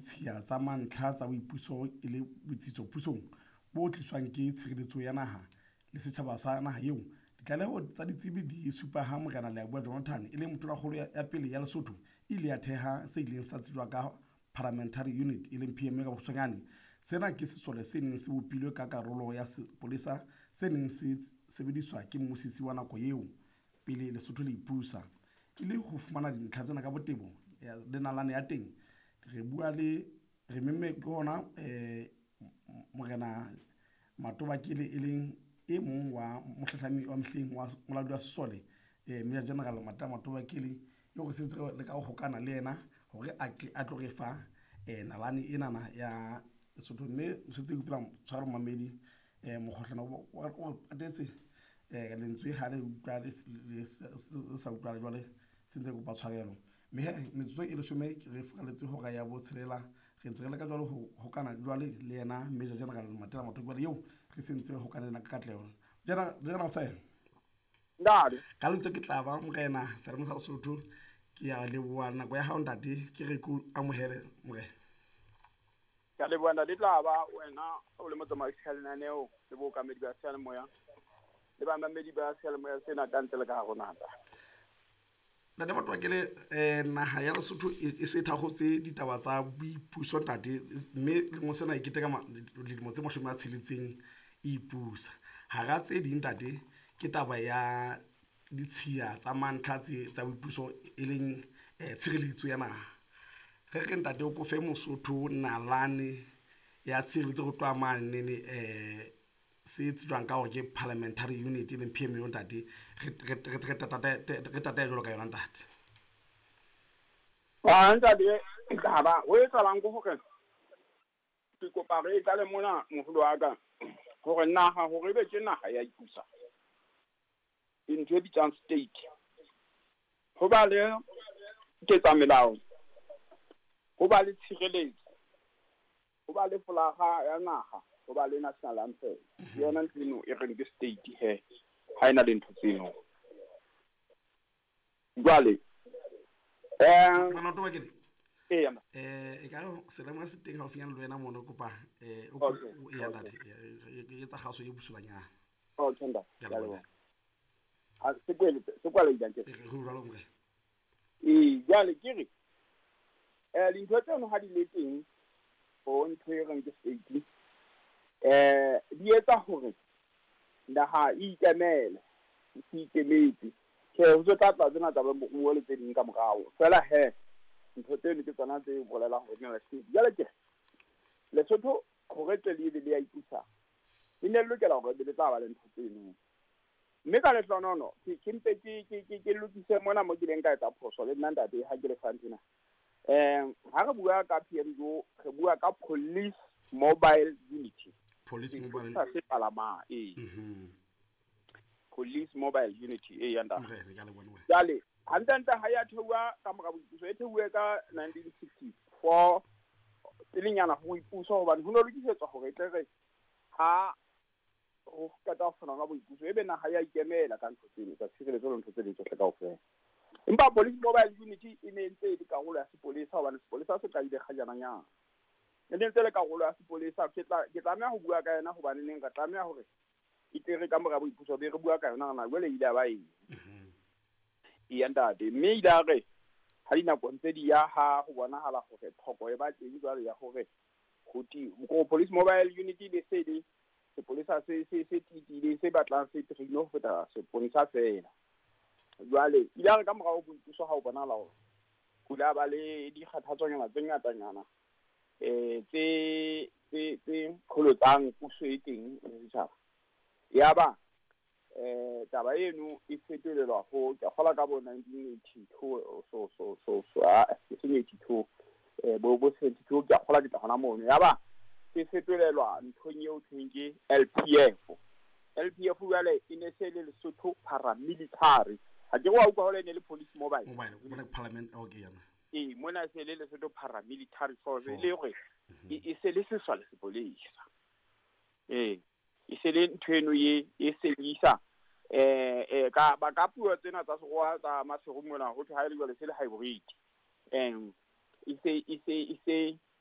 ditshiya tsa mantlha tsa boipuso e le boitsitso pusong bo tliswang ke tshireletso ya naha le setjhaba sa naha eo. Ditlaleho tsa ditsebi di supa ha Morena Leabua Jonathan e leng motona-kgolo ya pele ya Lesotho ile ya theha se ileng sa tsejwa ka Parliamentary Unit e leng PMA ka bokgutshwanyane. Sena ke sesole se neng se bopilwe ka karolo ya sepolesa se neng se sebediswa ke mmusisi wa nako eo pele Lesotho le ipusa. E le ho fumana dintlha tsena ka botebo le nalane ya teng, re memme ke hona Morena Matobakele e leng e mong wa mohlahlami wa mehleng wa molaodi wa sesole Major General Matobakele eo re sentse le ka ho hokana le yena hore a tlo re fa nalane enana ya Lesotho. Mme o setse utlwa tshwaro mamedi mokgohlano o patetse lentswe ha le utlwa le sa utlwa jwale sentse kopa tshwarelo. Mme metsotso e leshome re fokaletse hora ya botshelela re ntse re le ka jwale ho hokana jwale le yena Major General Matobakele eo re sentse hokana le ka katleho. General Sae ka lentse ke tla ba Morena Serame sa Lesotho ke ya leboa nako ya hao ntate ke re ku amohele Morena. Ka leboa ntate tla ba wena o le motsamaisi ka lenaneo le bookamedi ba seyalemoya le bamamedi ba seyalemoya sena ka ntle le ka haro nata. Ntate Matobakele naha ya Lesotho e se thakgotse ditaba tsa boipuso ntate, mme lengwe sena e keteka dilemo tse 60 e ipusa. Hara tse ding ntate ke taba ya ditshiya tsa mantlha tsa boipuso e leng tshireletso ya naha. Re ntate o ko fe Mosotho nalane ya tshireletso go tloa manene se tsejwang ka hore ke Parliamentary Unit e leng PMA ntate re tata jwalo ka yona ntate. Ntate taba o etsalang go hore ke kopa re tla le mona moholo wa ka hore naha hore be ke naha ya ipusa into di tsan state ho ba le ketsa melao, ho ba le tshireletso, ho ba le folaga ya naha, ho ba le national anthem yona ntino e reng ke state he ha ina le ntho tseno jwale Matobakele e ka selemo se teng haufinyana le wena mona kopa o ya ntate e tsa kgaso e busulanyana. Tshanda a se kwala idante re ho jwalo mo jwale ke re dintho tseno ha di le teng o ntho e reng ke state di etsa hore naha e ikemele e ikemetse ke ho tla tsena tsa bo le tse ding ka morao fela he ntho tseno ke tsona tse bolela hore ne state jwale ke Lesotho hore tle le ya ipusa e ne lokela hore le tla ba le ntho tseno. Mme ka le hlonono ke mpe ke lokise mona mo ke leng ka etsa phoso le nna ntate ha ke le fantsena ha re bua ka PMO re bua ka Police Mobile Unity. Police Mobile se palama Police Mobile Unity yanda jale hantanta ha ya thewa ka mora boipuso e thewe ka 1964 elinyana ho ipuso hobane ho no lokisetswa hore e tle ha ho kata ho fana ka boipuso ebe naha ya ikemela ka ntho tseno tsa tshireletso le ntho tse di tsohle kaofela. Empa Police Mobile Unity e ne ntse di karolo ya sepolesa hobane sepolesa se qadile kgajana nyana e ne ntse le karolo ya sepolesa. Ke tlameha ho bua ka yena hobane ne nka tlameha hore e tere ka mora boipuso be re bua ka yona na jwale ile ba e ntate mme ile re ha dinako ntse di ya ha ho bonahala hore tlhoko e ba teng jwale ya hore ho ko Police Mobile Unity le se di sepolesa se titile se batlang se trino ho feta seponisa fela jwale ile re ka morao boipuso ha o bonahala hore kula ba le di kgathatsonyana tse ngatanyana tse kholotsang puso e teng le setjhaba yaba taba eno e fetolelwa ho ke gola ka bo 1982 so 1982 bo 72 ke gola ke tla hona mono yaba se fetolelwa nthong eo thweng LPF jwale e ne se le Lesotho paramilitary ha ke wa utlwa hole ne le Police Mobile bona parliament yana mona se le Lesotho paramilitary force le hore e se le seswa le sepolesa e se le nthweno e se isa ka ba ka puo tsena tsa segoa tsa maseru mona ho thwe ha ile jwale se le hybrid e se